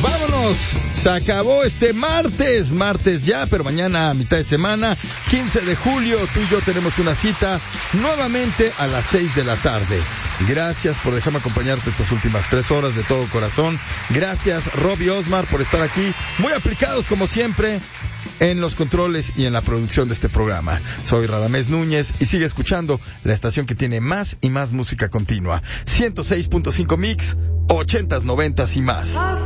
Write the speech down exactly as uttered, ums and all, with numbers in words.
Vámonos, se acabó este martes, martes ya, pero mañana a mitad de semana, quince de julio, tú y yo tenemos una cita nuevamente a las seis de la tarde. Gracias por dejarme acompañarte estas últimas tres horas de todo corazón. Gracias, Robbie Osmar, por estar aquí, muy aplicados como siempre en los controles y en la producción de este programa. Soy Radamés Núñez y sigue escuchando la estación que tiene más y más música continua. ciento seis punto cinco Mix, ochentas, noventas y más.